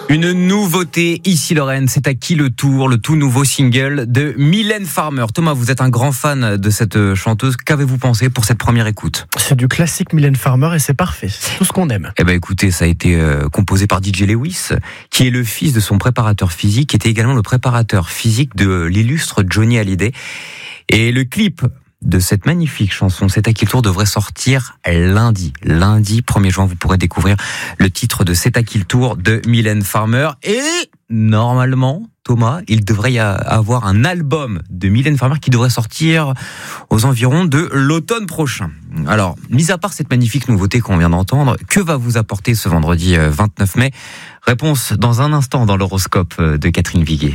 Une nouveauté, ici Lorraine, c'est à qui le tour, le tout nouveau single de Mylène Farmer. Thomas, vous êtes un grand fan de cette chanteuse. Qu'avez-vous pensé pour cette première écoute ? C'est du classique Mylène Farmer et c'est parfait. C'est tout ce qu'on aime. Eh ben écoutez, ça a été composé par DJ Lewis, qui est le fils de son préparateur physique, qui était également le préparateur physique de l'illustre Johnny Hallyday. Et le clip de cette magnifique chanson, C'est à qui le tour, devrait sortir lundi. Lundi 1er juin, vous pourrez découvrir le titre de C'est à qui le tour de Mylène Farmer. Et normalement, Thomas, il devrait y avoir un album de Mylène Farmer qui devrait sortir aux environs de l'automne prochain. Alors, mis à part cette magnifique nouveauté qu'on vient d'entendre, que va vous apporter ce vendredi 29 mai ? Réponse dans un instant dans l'horoscope de Catherine Viguier.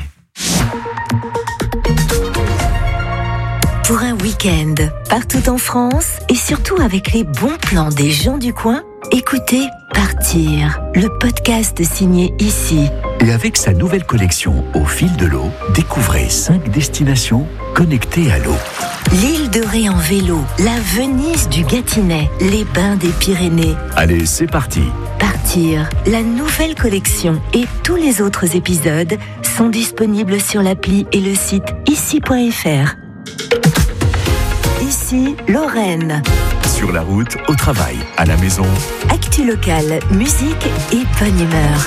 Pour un week-end, partout en France et surtout avec les bons plans des gens du coin, écoutez Partir, le podcast signé Ici. Et avec sa nouvelle collection Au fil de l'eau, découvrez 5 destinations connectées à l'eau. L'île de Ré en vélo, la Venise du Gâtinais, les bains des Pyrénées. Allez, c'est parti. Partir, la nouvelle collection et tous les autres épisodes sont disponibles sur l'appli et le site ici.fr. Ici, Lorraine. Sur la route, au travail, à la maison. Actu locale, musique et bonne humeur.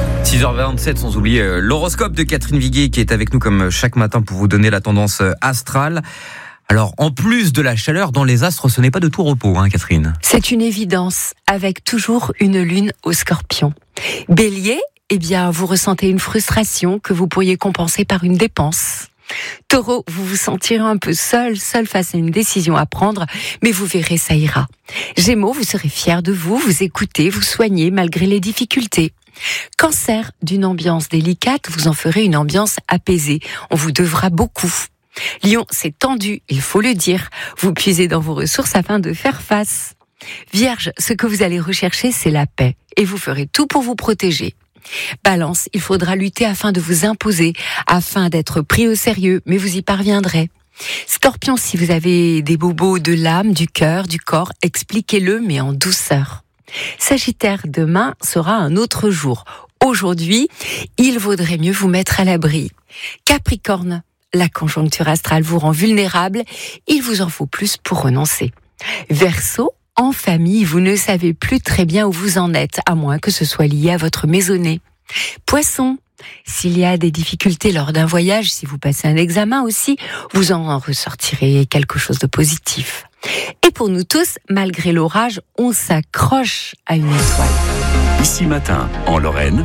6h27, sans oublier l'horoscope de Catherine Viguier qui est avec nous comme chaque matin pour vous donner la tendance astrale. Alors, en plus de la chaleur, dans les astres, ce n'est pas de tout repos, hein, Catherine ? C'est une évidence, avec toujours une lune au Scorpion. Bélier, eh bien, vous ressentez une frustration que vous pourriez compenser par une dépense. Taureau, vous vous sentirez un peu seul face à une décision à prendre, mais vous verrez, ça ira. Gémeaux, vous serez fiers de vous écoutez, vous soignez malgré les difficultés. Cancer, d'une ambiance délicate, vous en ferez une ambiance apaisée. On vous devra beaucoup. Lion, c'est tendu, il faut le dire. Vous puisez dans vos ressources afin de faire face. Vierge, ce que vous allez rechercher, c'est la paix, et vous ferez tout pour vous protéger. Balance, il faudra lutter afin de vous imposer, afin d'être pris au sérieux, mais vous y parviendrez. Scorpion, si vous avez des bobos de l'âme, du cœur, du corps, expliquez-le, mais en douceur. Sagittaire, demain sera un autre jour. Aujourd'hui, il vaudrait mieux vous mettre à l'abri. Capricorne, la conjoncture astrale vous rend vulnérable, il vous en faut plus pour renoncer. Verseau, en famille, vous ne savez plus très bien où vous en êtes, à moins que ce soit lié à votre maisonnée. Poisson, s'il y a des difficultés lors d'un voyage, si vous passez un examen aussi, vous en ressortirez quelque chose de positif. Et pour nous tous, malgré l'orage, on s'accroche à une étoile. Ici matin, en Lorraine,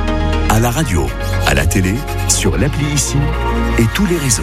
à la radio, à la télé, sur l'appli Ici et tous les réseaux.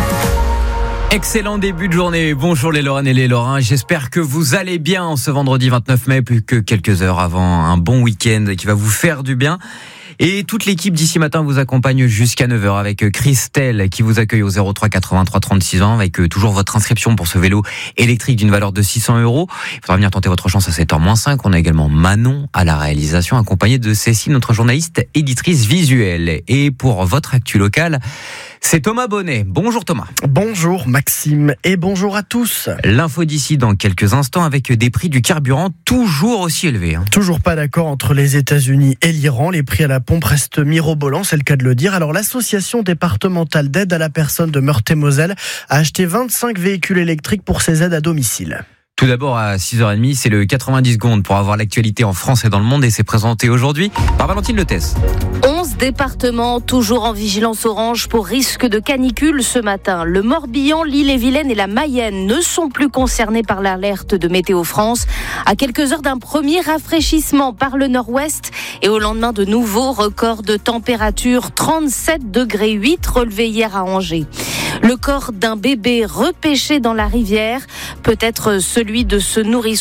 Excellent début de journée. Bonjour les Lorraines et les Lorrains. J'espère que vous allez bien ce vendredi 29 mai, plus que quelques heures avant un bon week-end qui va vous faire du bien. Et toute l'équipe d'ici matin vous accompagne jusqu'à 9h avec Christelle qui vous accueille au 03 83 36 ans avec toujours votre inscription pour ce vélo électrique d'une valeur de 600 €. Il faudra venir tenter votre chance à 7h-5. On a également Manon à la réalisation accompagnée de Cécile, notre journaliste éditrice visuelle. Et pour votre actu locale, c'est Thomas Bonnet. Bonjour Thomas. Bonjour Maxime et bonjour à tous. L'info d'ici dans quelques instants avec des prix du carburant toujours aussi élevés. Toujours pas d'accord entre les États-Unis et l'Iran. Les prix à la pompe restent mirobolants, c'est le cas de le dire. Alors l'association départementale d'aide à la personne de Meurthe-et-Moselle a acheté 25 véhicules électriques pour ses aides à domicile. Tout d'abord à 6h30, c'est le 90 secondes pour avoir l'actualité en France et dans le monde et c'est présenté aujourd'hui par Valentine Letès. 11 départements toujours en vigilance orange pour risque de canicule ce matin. Le Morbihan, l'Ille-et-Vilaine et la Mayenne ne sont plus concernés par l'alerte de Météo France. À quelques heures d'un premier rafraîchissement par le nord-ouest et au lendemain de nouveaux records de température, 37,8 degrés relevés hier à Angers. Le corps d'un bébé repêché dans la rivière, peut-être celui de ce nourrisson